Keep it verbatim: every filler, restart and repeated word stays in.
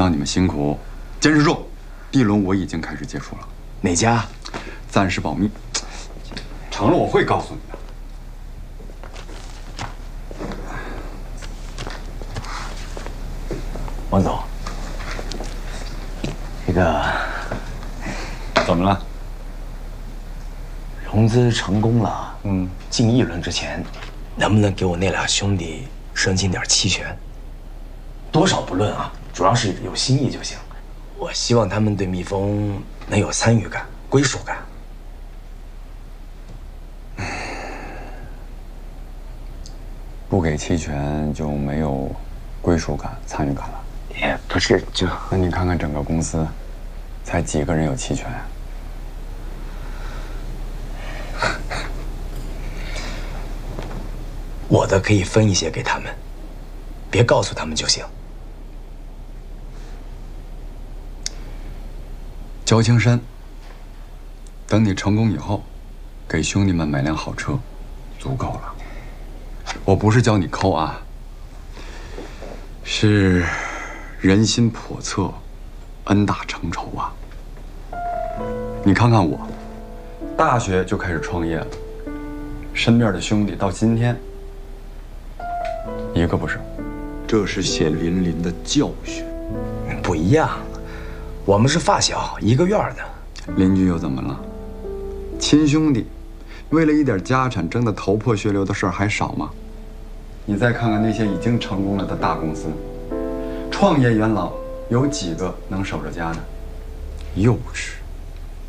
道你们辛苦，坚持住。地龙我已经开始接触了， 哪家？ 暂时保密。成了我会告诉你的。 王总，这个怎么了？ 融资成功了， 嗯， 进一轮之前，能不能给我那俩兄弟申请点期权？多少不论啊，主要是有心意就行。我希望他们对蜜蜂能有参与感、归属感。 不给期权就没有归属感、参与感了。 也不是，就那你看看整个公司，才几个人有期权啊？ 我的可以分一些给他们，别告诉他们就行。 交青山，等你成功以后，给兄弟们买辆好车，足够了。我不是教你抠啊，是人心叵测，恩大成仇啊。你看看我，大学就开始创业了，身边的兄弟到今天一个不是，这是血淋淋的教训。 不一样，我们是发小，一个院的。 邻居又怎么了？亲兄弟，为了一点家产争得头破血流的事儿还少吗？你再看看那些已经成功了的大公司，创业元老有几个能守着家的？幼稚。